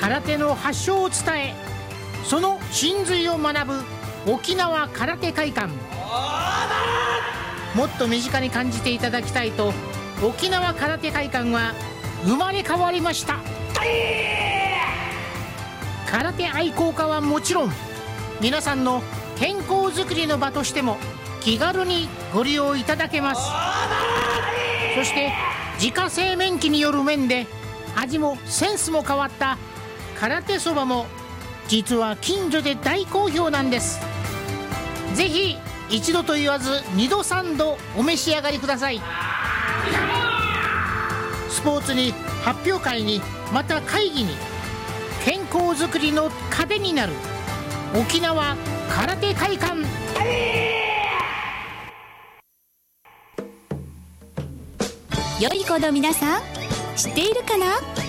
空手の発祥を伝え、その真髄を学ぶ沖縄空手会館。もっと身近に感じていただきたいと、沖縄空手会館は生まれ変わりました。空手愛好家はもちろん、皆さんの健康づくりの場としても気軽にご利用いただけます。そして自家製麺機による麺で味もセンスも変わった空手そばも実は近所で大好評なんです。ぜひ一度と言わず二度三度お召し上がりください。スポーツに発表会にまた会議に、健康づくりの糧になる沖縄空手会館。 良い子の皆さん、知っているかな？